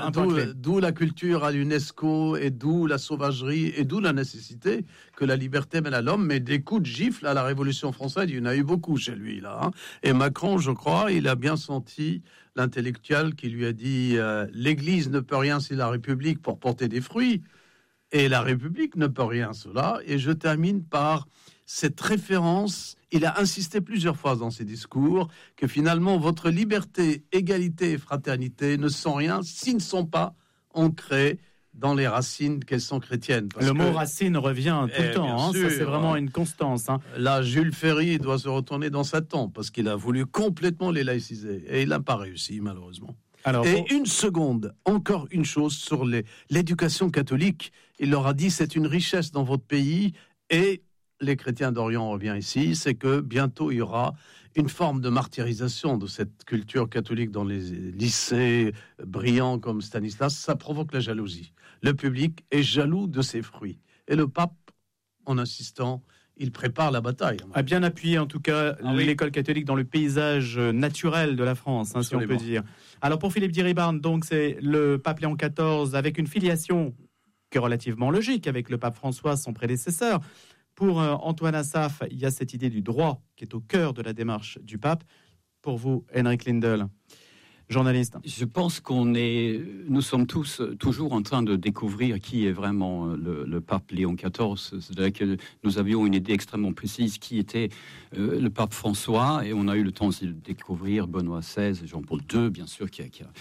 un point clé. D'où la culture à l'UNESCO, et d'où la sauvagerie, et d'où la nécessité que la liberté mène à l'homme. Mais des coups de gifle à la Révolution française, il y en a eu beaucoup chez lui, là. Hein. Et Macron, je crois, il a bien senti l'intellectuel qui lui a dit l'Église ne peut rien si la République pour porter des fruits. Et la République ne peut rien cela. Et je termine par cette référence. Il a insisté plusieurs fois dans ses discours que finalement votre liberté, égalité et fraternité ne sont rien s'ils ne sont pas ancrés dans les racines qu'elles sont chrétiennes. Le mot racine revient tout le temps, sûr, ça c'est vraiment une constance. Hein. Là, Jules Ferry doit se retourner dans sa tombe parce qu'il a voulu complètement les laïciser et il n'a pas réussi malheureusement. Alors, une seconde, encore une chose sur l'éducation catholique. Il leur a dit c'est une richesse dans votre pays et les chrétiens d'Orient, on revient ici, c'est que bientôt il y aura une forme de martyrisation de cette culture catholique dans les lycées brillants comme Stanislas. Ça provoque la jalousie. Le public est jaloux de ses fruits. Et le pape, en insistant, il prépare la bataille. A bien appuyé en tout cas l'école catholique dans le paysage naturel de la France, si on peut dire. Alors pour Philippe Diribarne, donc c'est le pape Léon XIV avec une filiation qui est relativement logique avec le pape François, son prédécesseur. Pour Antoine Assaf, il y a cette idée du droit qui est au cœur de la démarche du pape. Pour vous, Henrik Lindel, journaliste. Je pense nous sommes tous toujours en train de découvrir qui est vraiment le pape Léon XIV. C'est-à-dire que nous avions une idée extrêmement précise qui était le pape François, et on a eu le temps de découvrir Benoît XVI, Jean-Paul II, bien sûr,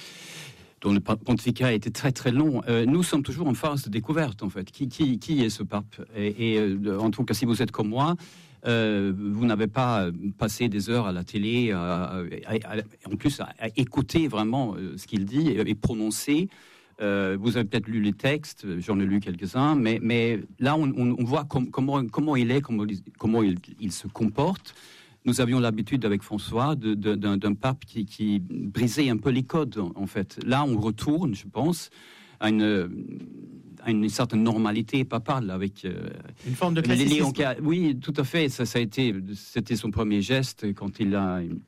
dont le pontificat a été très très long. Nous sommes toujours en phase de découverte, en fait. Qui est ce pape ? Et en tout cas, si vous êtes comme moi, vous n'avez pas passé des heures à la télé, en plus à écouter vraiment ce qu'il dit et prononcer. Vous avez peut-être lu les textes, j'en ai lu quelques-uns, mais là on voit comment il est, comment il se comporte. Nous avions l'habitude avec François d'un pape qui brisait un peu les codes, en fait. Là, on retourne, je pense, à une certaine normalité papale avec une forme de classicisme. Oui, tout à fait. C'était son premier geste quand il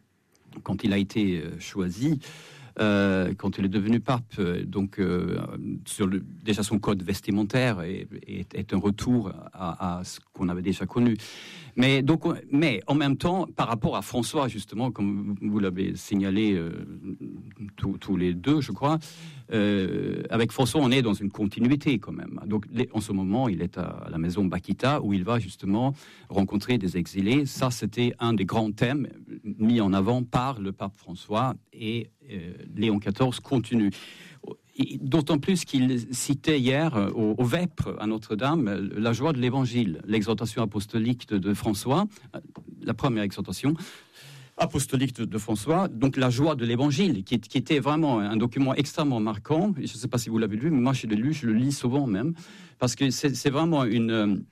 a été choisi. Quand il est devenu pape, donc déjà son code vestimentaire est un retour à ce qu'on avait déjà connu. Mais en même temps, par rapport à François, justement, comme vous l'avez signalé tous les deux, je crois, avec François, on est dans une continuité quand même. Donc en ce moment, il est à la maison Bakita où il va justement rencontrer des exilés. Ça, c'était un des grands thèmes mis en avant par le pape François, et Léon XIV continue. D'autant plus qu'il citait hier au Vêpres à Notre-Dame la joie de l'Évangile, l'exhortation apostolique de François, la première exhortation apostolique de François, donc la joie de l'Évangile, qui était vraiment un document extrêmement marquant. Je ne sais pas si vous l'avez lu, mais moi je le lis souvent même, parce que c'est vraiment une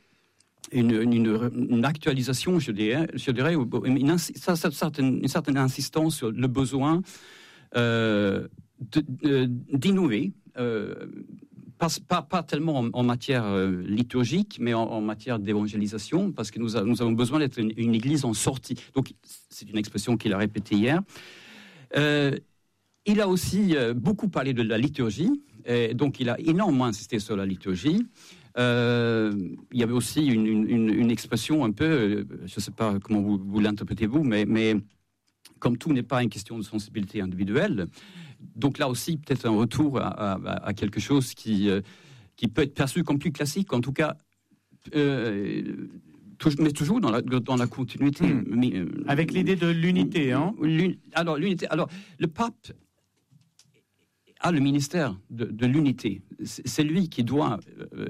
actualisation, je dirais, une certaine insistance sur le besoin d'innover, pas tellement en matière liturgique, mais en matière d'évangélisation, parce que nous avons besoin d'être une église en sortie. Donc, c'est une expression qu'il a répétée hier. Il a aussi beaucoup parlé de la liturgie, donc il a énormément insisté sur la liturgie. Il y avait aussi une expression un peu, je ne sais pas comment vous l'interprétez vous, mais comme tout n'est pas une question de sensibilité individuelle, donc là aussi peut-être un retour à quelque chose qui peut être perçu comme plus classique, en tout cas, mais toujours dans la continuité. Avec l'idée de l'unité. Alors, l'unité. Alors, le pape a le ministère de l'unité. C'est lui qui doit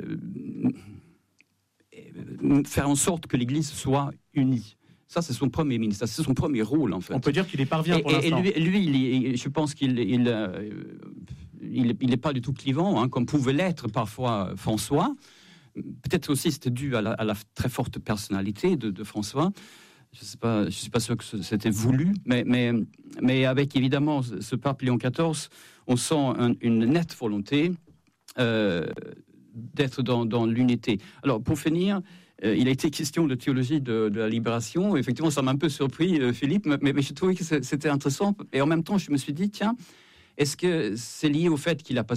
faire en sorte que l'Église soit unie. Ça, c'est son premier ministère, c'est son premier rôle, en fait. On peut dire qu'il y parvient pour l'instant. Et lui, je pense qu'il n'est pas du tout clivant, comme pouvait l'être parfois François. Peut-être aussi c'était dû à la très forte personnalité de François. Je suis pas sûr que c'était voulu, mais avec évidemment ce pape Léon XIV, on sent une nette volonté d'être dans l'unité. Alors, pour finir, il a été question de théologie de la libération. Effectivement, ça m'a un peu surpris, Philippe, mais je trouvais que c'était intéressant. Et en même temps, je me suis dit, tiens, est-ce que c'est lié au fait qu'il a passé